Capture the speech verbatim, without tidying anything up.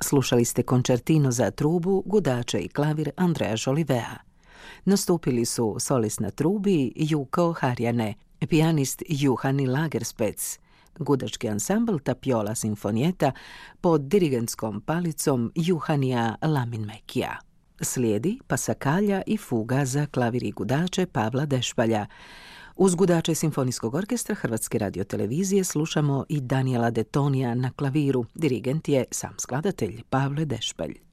Slušali ste koncertino za trubu, gudače i klavir Andrea Jolivea. Nastupili su solist na trubi Juko Harjane, pijanist Juhani Lagerspec, gudački ansambl Tapiola Sinfonieta pod dirigentskom palicom Juhanija Laminmekija. Slijedi pasakalja i fuga za klavir i gudače Pavla Dešpalja. Uz gudače Simfonijskog orkestra Hrvatske radiotelevizije slušamo i Daniela Detonija na klaviru. Dirigent je sam skladatelj Pavle Dešpalj.